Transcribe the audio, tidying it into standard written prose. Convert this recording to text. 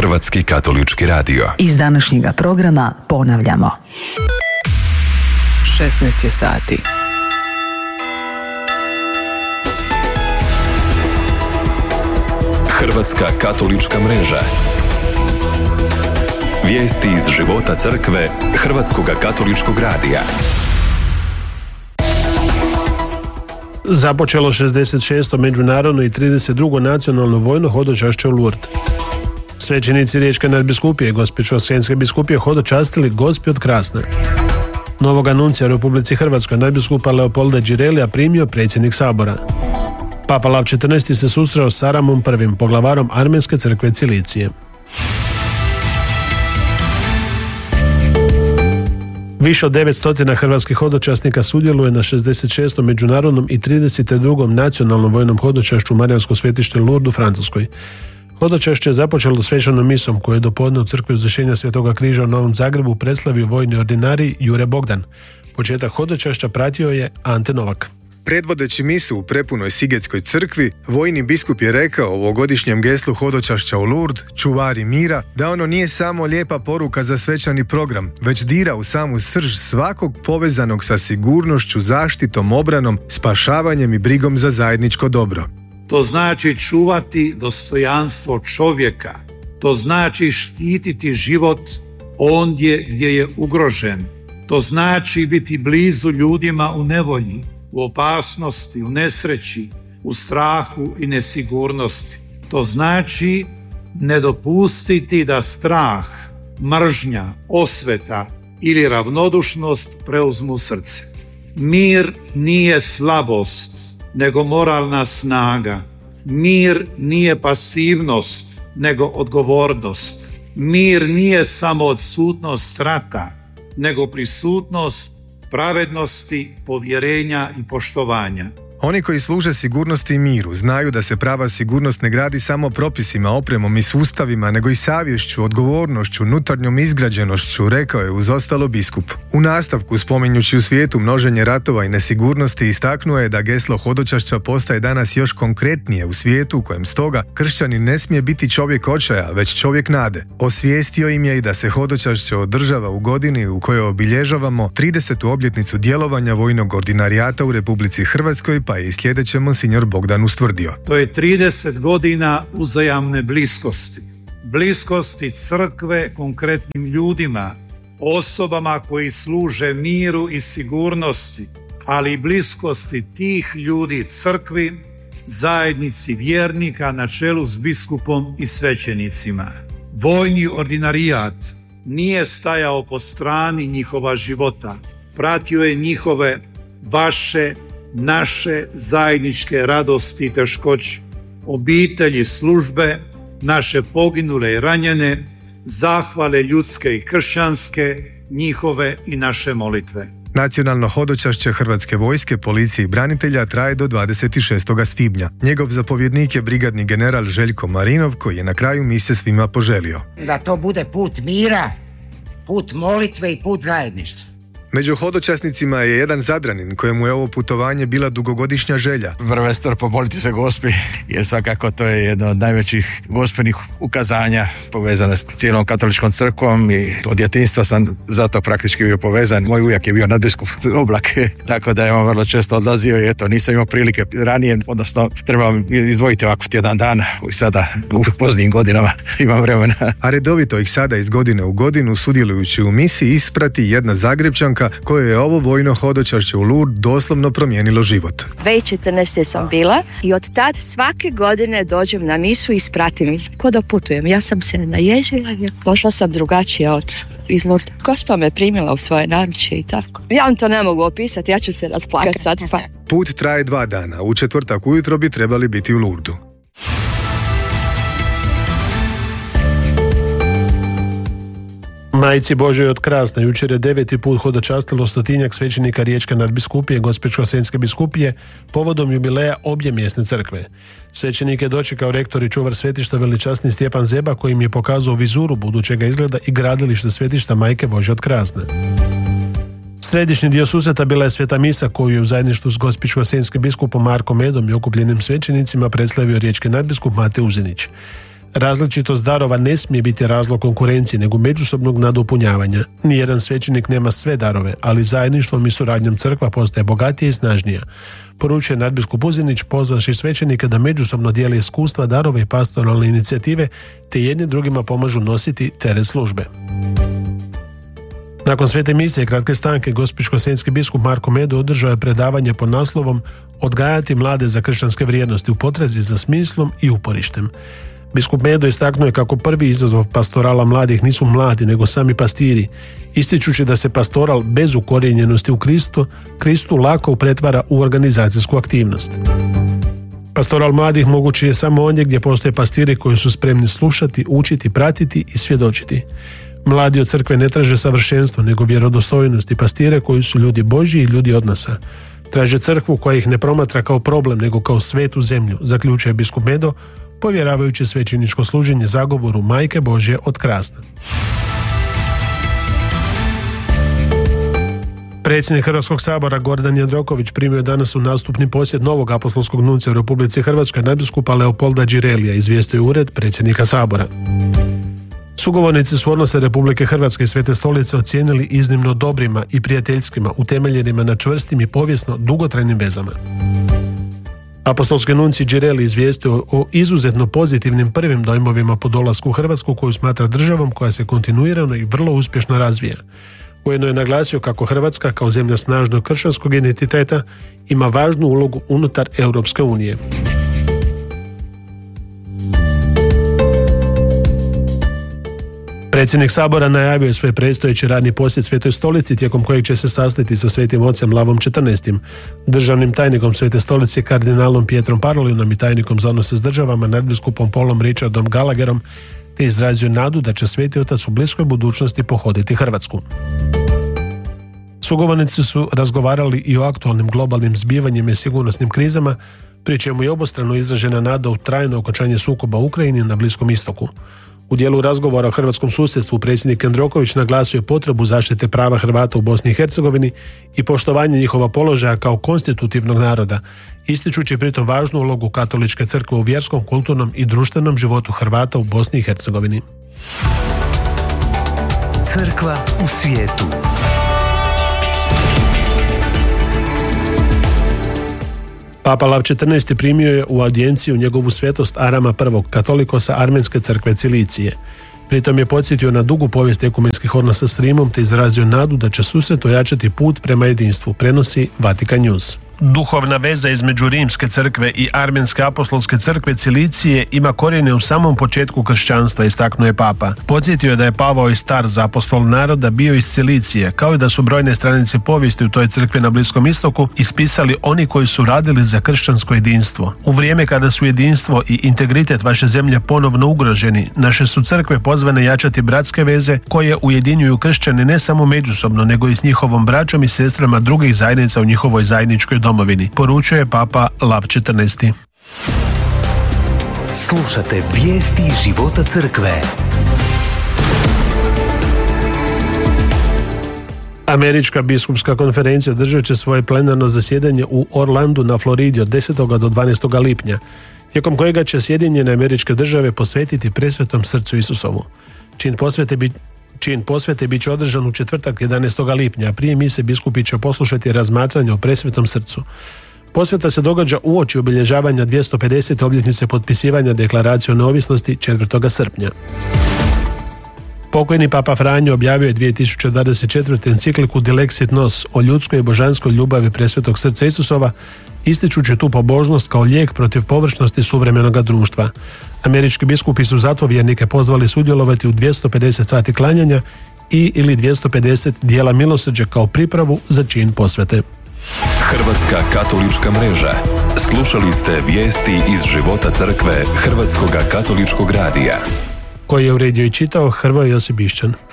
Hrvatski katolički radio. Iz današnjega programa ponavljamo. 16 je sati. Hrvatska katolička mreža. Vijesti iz života crkve Hrvatskoga katoličkog radija. Započelo 66. međunarodno i 32. nacionalno vojno hodočašće u Lourdes. Svećenici Riječke nadbiskupije i Gospićko-senjske biskupije hodočastili Gospi od Krasne. Novog anuncija u Republici Hrvatskoj nadbiskupa Leopolda Đirelija primio predsjednik Sabora. Papa Lav XIV se susreo s Aramom I, poglavarom Armenske crkve Cilicije. Više od 900 hrvatskih hodočasnika sudjeluje na 66. međunarodnom i 32. nacionalnom vojnom hodočašću u Marijansko svetište Lourdes u Francuskoj. Hodočašće je započelo svečanom misom koju je dopodne u crkvi Uzvišenja Svetoga križa u Novom Zagrebu predstavio vojni ordinarij Jure Bogdan. Početak hodočašća pratio je Ante Novak. Predvodeći misu u prepunoj Sigetskoj crkvi, vojni biskup je rekao o ovogodišnjem geslu hodočašća u Lourdes, čuvari mira, da ono nije samo lijepa poruka za svečani program, već dira u samu srž svakog povezanog sa sigurnošću, zaštitom, obranom, spašavanjem i brigom za zajedničko dobro. To znači čuvati dostojanstvo čovjeka. To znači štititi život ondje gdje je ugrožen. To znači biti blizu ljudima u nevolji, u opasnosti, u nesreći, u strahu i nesigurnosti. To znači ne dopustiti da strah, mržnja, osveta ili ravnodušnost preuzmu srce. Mir nije slabost, nego moralna snaga. Mir nije pasivnost, nego odgovornost. Mir nije samo odsutnost rata, nego prisutnost pravednosti, povjerenja i poštovanja. Oni koji služe sigurnosti i miru znaju da se prava sigurnost ne gradi samo propisima, opremom i sustavima, nego i savješću, odgovornošću, unutarnjom izgrađenošću, rekao je uz ostalo biskup. U nastavku, spominjući u svijetu množenje ratova i nesigurnosti, istaknuo je da geslo hodočašća postaje danas još konkretnije u svijetu u kojem stoga kršćanin ne smije biti čovjek očaja, već čovjek nade. Osvijestio im je i da se hodočašće održava u godini u kojoj obilježavamo 30. obljetnicu djelovanja vojnog ordinarijata u Republici Hrvatskoj, pa je i sljedeće monsignor Bogdan ustvrdio. To je 30 godina uzajamne bliskosti. Bliskosti crkve konkretnim ljudima, osobama koji služe miru i sigurnosti, ali i bliskosti tih ljudi crkvi, zajednici vjernika na čelu s biskupom i svećenicima. Vojni ordinarijat nije stajao po strani njihova života, pratio je njihove, vaše, naše zajedničke radosti i teškoće, obitelji, službe, naše poginule i ranjene, zahvale ljudske i kršćanske, njihove i naše molitve. Nacionalno hodočašće Hrvatske vojske, policije i branitelja traje do 26. svibnja. Njegov zapovjednik je brigadni general Željko Marinov, koji je na kraju mise svima poželio da to bude put mira, put molitve i put zajedništva. Među hodočasnicima je jedan Zadranin kojemu je ovo putovanje bila dugogodišnja želja. Prvenstveno pomoliti se Gospi, jer svakako to je jedno od najvećih gospelnih ukazanja povezano s cijelom katoličkom crkvom i od djetinjstva sam zato praktički bio povezan. Moj ujak je bio nadbiskup Oblak, tako da je on vrlo često odlazio i eto, nisam imao prilike ranije, odnosno trebam izdvojiti ovako tjedan dana i sada u poznijim godinama imam vremena. A redovito ih sada iz godine u godinu, sudjelujući u misiji, isprati jedna Zagrebčanka koje je ovo vojno hodočašće u Lourdes doslovno promijenilo život. 2014. sam bila i od tad svake godine dođem na misu i ispratim ko da putujem. Ja sam se naježila, došla sam drugačije iz Lourdes. Gospa me primila u svoje naručje i tako. Ja vam to ne mogu opisati, ja ću se rasplakati sad. Put traje 2 dana. U četvrtak ujutro bi trebali biti u Lourdesu. Majci Božoj od Krasne jučer je 9. put hodočastilo 100-tinjak svećenika Riječke nadbiskupije i Gospićko-senjske biskupije povodom jubileja obje mjesne crkve. Svećenik je dočekao rektor i čuvar svetišta veličasni Stjepan Zeba, koji im je pokazao vizuru budućega izgleda i gradilište svetišta Majke Božje od Krasne. Središnji dio susreta bila je sveta misa koju je u zajedništvu s Gospićko-senjskim biskupom Markom Medom i okupljenim svećenicima predstavio riječki nadbiskup Mate Uzinić. Različitost darova ne smije biti razlog konkurencije, nego međusobnog nadopunjavanja. Nijedan svećenik nema sve darove, ali zajedništvom i suradnjom crkva postaje bogatija i snažnija. Poručuje nadbiskup Uzinić, pozvavši svećenike da međusobno dijele iskustva, darove i pastoralne inicijative, te jedni drugima pomažu nositi teret službe. Nakon svete misije i kratke stanke, gospićko-senjski biskup Marko Medo održao je predavanje pod naslovom Odgajati mlade za kršćanske vrijednosti u potrazi za smislom i uporištem. Biskup Medo istaknuo je kako prvi izazov pastorala mladih nisu mladi, nego sami pastiri, ističući da se pastoral bez ukorijenjenosti u Kristu lako pretvara u organizacijsku aktivnost. Pastoral mladih mogući je samo ondje gdje postoje pastiri koji su spremni slušati, učiti, pratiti i svjedočiti. Mladi od crkve ne traže savršenstvo, nego vjerodostojnost i pastire koji su ljudi Božji i ljudi odnosa. Traže crkvu koja ih ne promatra kao problem, nego kao svetu zemlju, zaključuje biskup Medo, povjeravajući svećeničko služenje zagovoru Majke Božje od Krasna. Predsjednik Hrvatskog sabora Gordan Jandroković primio je danas u nastupni posjet novog apostolskog nuncija u Republici Hrvatskoj nadbiskupa Leopolda Đirelija, izvijestio je ured predsjednika sabora. Sugovornici su odnose Republike Hrvatske i Svete Stolice ocijenili iznimno dobrima i prijateljskima, utemeljenima na čvrstim i povijesno dugotrajnim vezama. Apostolski nuncij Đireli izvijestio o izuzetno pozitivnim prvim dojmovima po dolasku u Hrvatsku, koju smatra državom koja se kontinuirano i vrlo uspješno razvija. Ujedno je naglasio kako Hrvatska kao zemlja snažnog kršćanskog identiteta ima važnu ulogu unutar Europske unije. Predsjednik sabora najavio je svoj predstojeći radni posjet Svetoj Stolici, tijekom kojeg će se sastati sa Svetim ocem Lavom XIV, državnim tajnikom Svete Stolice kardinalom Pietrom Parolinom i tajnikom za odnose s državama nadbiskupom Paulom Richardom Gallagherom, te izrazio nadu da će Sveti otac u bliskoj budućnosti pohoditi Hrvatsku. Sugovornici su razgovarali i o aktualnim globalnim zbivanjima i sigurnosnim krizama, pri čemu je obostrano izražena nada u trajno okončanje sukoba u Ukrajini i na Bliskom istoku. U dijelu razgovora o hrvatskom susjedstvu predsjednik Jandroković naglasio je potrebu zaštite prava Hrvata u Bosni i Hercegovini i poštovanje njihova položaja kao konstitutivnog naroda, ističući pritom važnu ulogu Katoličke crkve u vjerskom, kulturnom i društvenom životu Hrvata u Bosni i Hercegovini. Crkva u svijetu. Papa Lav XIV primio je u audijenciju njegovu svetost Arama I, katolikosa Armenske crkve Cilicije. Pritom je podsjetio na dugu povijest ekumenskih odnosa s Rimom te izrazio nadu da će susret ojačati put prema jedinstvu, prenosi Vatikan News. Duhovna veza između Rimske crkve i Armenske apostolske crkve Cilicije ima korijene u samom početku kršćanstva, istaknuo je Papa. Podsjetio je da je Pavao Star za apostol naroda bio iz Cilicije, kao i da su brojne stranice povijesti u toj crkvi na Bliskom istoku ispisali oni koji su radili za kršćansko jedinstvo. U vrijeme kada su jedinstvo i integritet vaše zemlje ponovno ugroženi, naše su crkve pozvane jačati bratske veze koje ujedinjuju kršćane ne samo međusobno, nego i s njihovom braćom i sestrama drugih zajednica u njihovoj zajedničkoj domovini, poručuje Papa Lav XIV. Slušate vijesti života crkve. Američka biskupska konferencija održat će svoje plenarno zasjedanje u Orlandu na Floridi od 10. do 12. lipnja, tijekom kojega će Sjedinjene Američke Države posvetiti presvetom srcu Isusovu. Čin posvete bit će održan u četvrtak 11. lipnja, a prije mise biskupi će poslušati razmatranje o presvetom srcu. Posveta se događa uoči obilježavanja 250. obljetnice potpisivanja Deklaracije o neovisnosti 4. srpnja. Pokojni Papa Franjo objavio je 2024. encikliku Dilexit Nos o ljudskoj i božanskoj ljubavi presvetog srca Isusova, ističući tu pobožnost kao lijek protiv površnosti suvremenog društva. Američki biskupi su zato vjernike pozvali sudjelovati u 250 sati klanjanja ili 250 dijela milosrđa kao pripravu za čin posvete. Hrvatska katolička mreža. Slušali ste vijesti iz života crkve Hrvatskoga katoličkog radija. Koji je uredio i čitao Hrvoje Josip Išćan.